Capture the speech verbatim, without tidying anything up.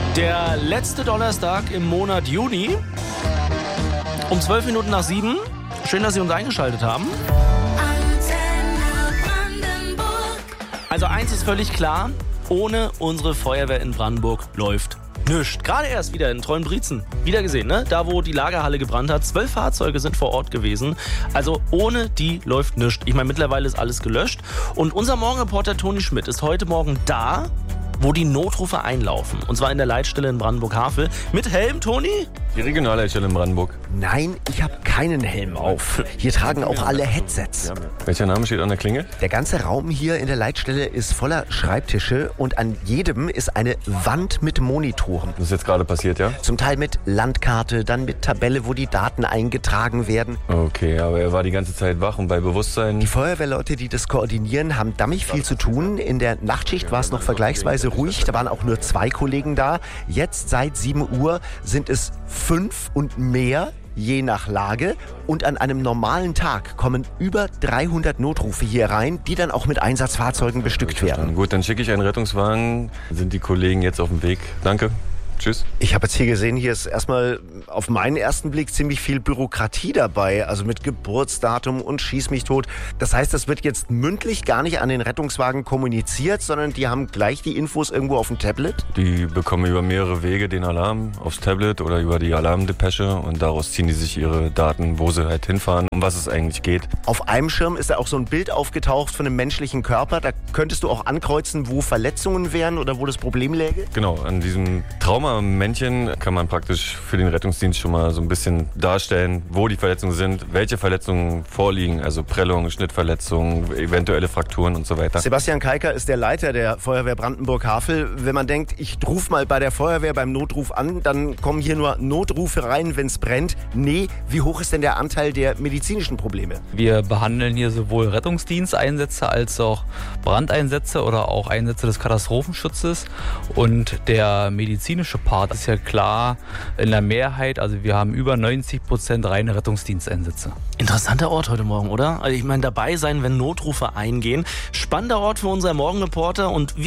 Der letzte Donnerstag im Monat Juni. Um zwölf Minuten nach sieben. Schön, dass Sie uns eingeschaltet haben. Also eins ist völlig klar, ohne unsere Feuerwehr in Brandenburg läuft nichts. Gerade erst wieder in Treuenbrietzen. Wieder gesehen, ne? Da, wo die Lagerhalle gebrannt hat. Zwölf Fahrzeuge sind vor Ort gewesen. Also ohne die läuft nichts. Ich meine, mittlerweile ist alles gelöscht. Und unser Morgenreporter Toni Schmidt ist heute Morgen da, wo die Notrufe einlaufen. Und zwar in der Leitstelle in Brandenburg-Havel. Mit Helm, Toni? Die Regionalleitstelle in Brandenburg. Nein, ich habe keinen Helm auf. Hier tragen auch alle Headsets. Welcher Name steht an der Klingel? Der ganze Raum hier in der Leitstelle ist voller Schreibtische und an jedem ist eine Wand mit Monitoren. Das ist jetzt gerade passiert, ja? Zum Teil mit Landkarte, dann mit Tabelle, wo die Daten eingetragen werden. Okay, aber er war die ganze Zeit wach und bei Bewusstsein. Die Feuerwehrleute, die das koordinieren, haben dammig viel zu tun. In der Nachtschicht war es noch vergleichsweise ruhig. Da waren auch nur zwei Kollegen da. Jetzt seit sieben Uhr sind es fünf und mehr, je nach Lage. Und an einem normalen Tag kommen über dreihundert Notrufe hier rein, die dann auch mit Einsatzfahrzeugen bestückt werden. Gut, dann schicke ich einen Rettungswagen. Sind die Kollegen jetzt auf dem Weg? Danke. Tschüss. Ich habe jetzt hier gesehen, hier ist erstmal auf meinen ersten Blick ziemlich viel Bürokratie dabei, also mit Geburtsdatum und Schieß mich tot. Das heißt, das wird jetzt mündlich gar nicht an den Rettungswagen kommuniziert, sondern die haben gleich die Infos irgendwo auf dem Tablet? Die bekommen über mehrere Wege den Alarm aufs Tablet oder über die Alarmdepesche und daraus ziehen die sich ihre Daten, wo sie halt hinfahren, um was es eigentlich geht. Auf einem Schirm ist da auch so ein Bild aufgetaucht von einem menschlichen Körper. Da könntest du auch ankreuzen, wo Verletzungen wären oder wo das Problem läge? Genau, an diesem Trauma Männchen kann man praktisch für den Rettungsdienst schon mal so ein bisschen darstellen, wo die Verletzungen sind, welche Verletzungen vorliegen, also Prellungen, Schnittverletzungen, eventuelle Frakturen und so weiter. Sebastian Keiker ist der Leiter der Feuerwehr Brandenburg-Havel. Wenn man denkt, ich rufe mal bei der Feuerwehr beim Notruf an, dann kommen hier nur Notrufe rein, wenn es brennt. Nee, wie hoch ist denn der Anteil der medizinischen Probleme? Wir behandeln hier sowohl Rettungsdiensteinsätze als auch Brandeinsätze oder auch Einsätze des Katastrophenschutzes. Und der medizinische Part ist ja klar in der Mehrheit, also wir haben über neunzig Prozent reine Rettungsdiensteinsätze. Interessanter Ort heute Morgen, oder? Also ich meine, dabei sein, wenn Notrufe eingehen. Spannender Ort für unser Morgenreporter und wir